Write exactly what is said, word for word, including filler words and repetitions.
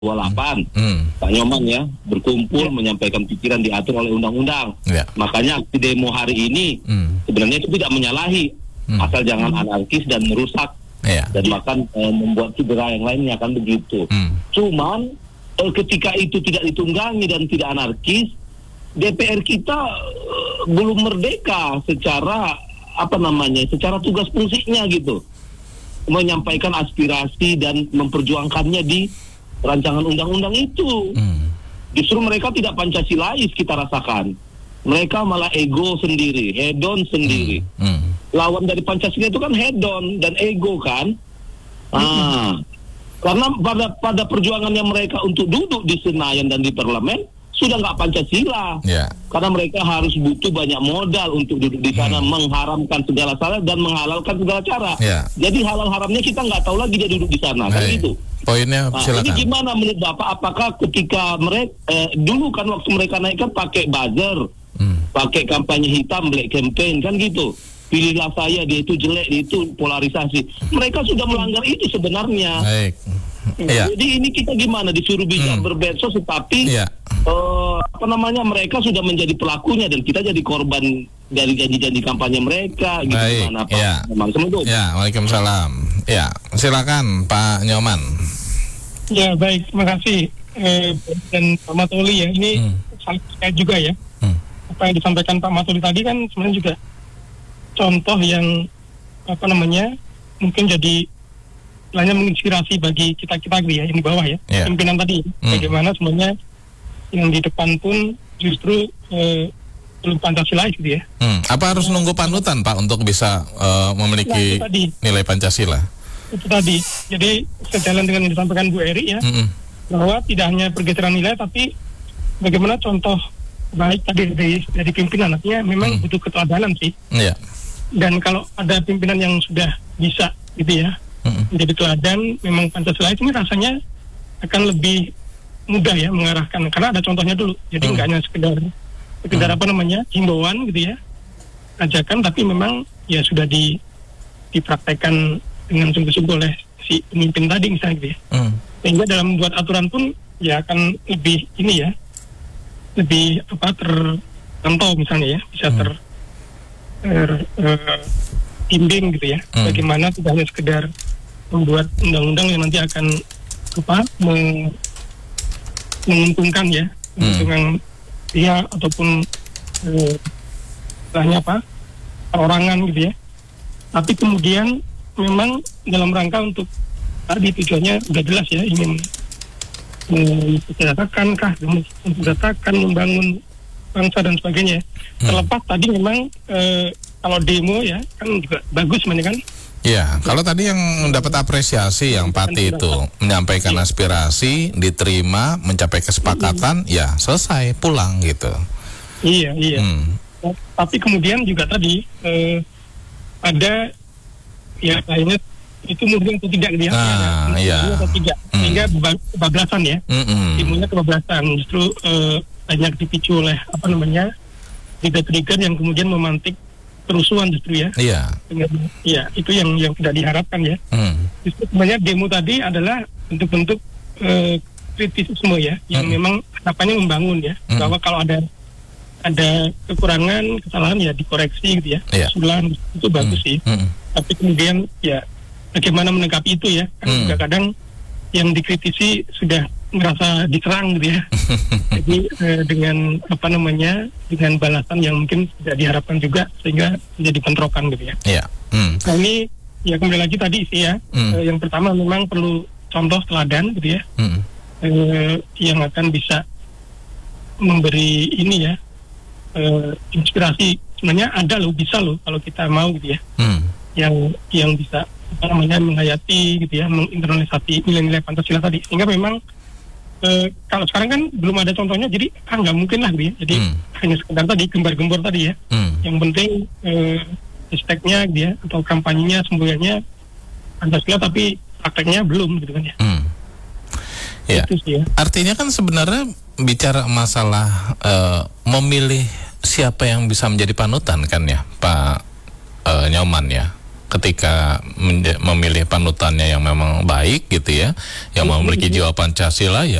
dua puluh delapan, hmm. Pak Nyoman ya, berkumpul ya. Menyampaikan pikiran diatur oleh undang-undang. Ya. Makanya aksi demo hari ini hmm. sebenarnya itu tidak menyalahi, hmm. asal jangan anarkis dan merusak ya. Dan bahkan e, membuat cedera yang lainnya, kan begitu. Hmm. Cuman e, ketika itu tidak ditunggangi dan tidak anarkis, D P R kita e, belum merdeka secara apa namanya, secara tugas fungsinya gitu, menyampaikan aspirasi dan memperjuangkannya di rancangan undang-undang itu. Hmm. Justru mereka tidak Pancasilais kita rasakan. Mereka malah ego sendiri, hedon sendiri. Hmm. Hmm. Lawan dari Pancasila itu kan hedon dan ego kan. Hmm. Ah, karena pada pada perjuangannya mereka untuk duduk di Senayan dan di Parlemen sudah nggak Pancasila. Yeah. Karena mereka harus butuh banyak modal untuk duduk di sana, hmm. mengharamkan segala cara dan menghalalkan segala cara. Yeah. Jadi halal haramnya kita nggak tahu lagi dia duduk di sana, kan gitu. Poinnya nah, silakan. Ini gimana menurut Bapak? Apakah ketika mereka eh, dulu kan waktu mereka naik kan pakai buzzer, hmm. pakai kampanye hitam, black campaign kan gitu. Pilihlah saya, dia itu jelek, dia itu polarisasi. Mereka sudah melanggar itu sebenarnya. Baik. Ya. Jadi ini kita gimana disuruh bijak hmm. bermedsos, tetapi ya. uh, apa namanya mereka sudah menjadi pelakunya dan kita jadi korban dari janji-janji kampanye mereka. Gitu. Baik. Gimana Pak? Ya. Ya, waalaikumsalam. Ya, silakan Pak Nyoman. Ya baik, terima kasih eh, dan Pak Matoli ya. Ini hmm. saya juga ya. Hmm. Apa yang disampaikan Pak Matoli tadi kan sebenarnya juga contoh yang apa namanya mungkin jadi lainnya menginspirasi bagi kita-kita ya yang di bawah ya, yeah. pimpinan tadi. Hmm. Bagaimana sebenarnya yang di depan pun justru eh, belum Pancasila gitu ya. Hmm. Apa harus nunggu panutan Pak untuk bisa uh, memiliki nah, nilai Pancasila? Itu tadi. Jadi sejalan dengan yang disampaikan Bu Eri ya, mm-hmm. bahwa tidak hanya pergeseran nilai, tapi bagaimana contoh baik tadi dari, dari pimpinan. Artinya memang mm. butuh keteladanan sih. Yeah. Dan kalau ada pimpinan yang sudah bisa gitu ya, mm-hmm. menjadi teladan, memang Pancasila ini rasanya akan lebih mudah ya mengarahkan. Karena ada contohnya dulu. Jadi nggak mm. hanya sekedar sekedar mm. apa namanya himbauan gitu ya, ajakan, tapi memang ya sudah di dipraktekkan dengan sungguh-sungguh oleh si pemimpin tadi misalnya gitu ya. Hmm. Sehingga dalam membuat aturan pun ya akan lebih ini ya, lebih apa terpantau misalnya ya, bisa hmm. ter, ter uh, bimbing gitu ya. Hmm. Bagaimana tidak hanya sekedar membuat undang-undang yang nanti akan apa meng, menguntungkan ya, hmm. menguntungkan dia ataupun uh, istilahnya apa perorangan gitu ya. Tapi kemudian memang dalam rangka untuk tadi tujuannya udah jelas ya, ingin mensejahterakan kah, mensejahterakan, membangun bangsa dan sebagainya. Hmm. Terlepas tadi memang e, kalau demo ya kan juga bagus sebenarnya kan. Iya, kalau tadi yang mendapat apresiasi yang Pati itu menyampaikan ya. Aspirasi, diterima, mencapai kesepakatan, hmm. ya selesai, pulang gitu. Iya, iya. Hmm. Tapi kemudian juga tadi e, ada ya akhirnya itu mungkin atau tidak dia ah, ya, atau tidak mm. sehingga kebablasan ya mm-hmm. timbulnya kebablasan justru eh, banyak dipicu oleh apa namanya trigger-trigger yang kemudian memantik kerusuhan justru ya iya yeah. ya itu yang yang tidak diharapkan ya mm. justru sebenarnya demo tadi adalah bentuk-bentuk eh, kritisisme ya yang mm. memang harapannya membangun ya mm. bahwa kalau ada ada kekurangan kesalahan ya dikoreksi gitu ya yeah. usulan itu bagus mm. sih mm. Tapi kemudian ya bagaimana menanggapi itu ya kan hmm. juga kadang yang dikritisi sudah merasa diserang gitu ya. Jadi eh, dengan apa namanya dengan balasan yang mungkin tidak diharapkan juga sehingga menjadi bentrokan gitu ya. Yeah. Hmm. Nah ini ya kembali lagi tadi sih ya hmm. eh, yang pertama memang perlu contoh teladan gitu ya hmm. eh, yang akan bisa memberi ini ya eh, inspirasi. Sebenarnya ada loh, bisa loh kalau kita mau gitu ya. Hmm. yang yang bisa apa namanya menghayati gitu ya, menginternalisasi nilai-nilai Pancasila tadi sehingga memang e, kalau sekarang kan belum ada contohnya jadi ah nggak mungkin lah gitu ya jadi hmm. hanya sekedar tadi gembar-gembor tadi ya hmm. yang penting e, hashtagnya gitu ya atau kampanyenya semboyannya Pancasila tapi prakteknya belum gitu kan ya. Hmm. Ya. Itu sih ya. Artinya kan sebenarnya bicara masalah e, memilih siapa yang bisa menjadi panutan kan ya Pak e, Nyoman ya. ketika memilih panutannya yang memang baik gitu ya, yang memiliki jiwa Pancasila ya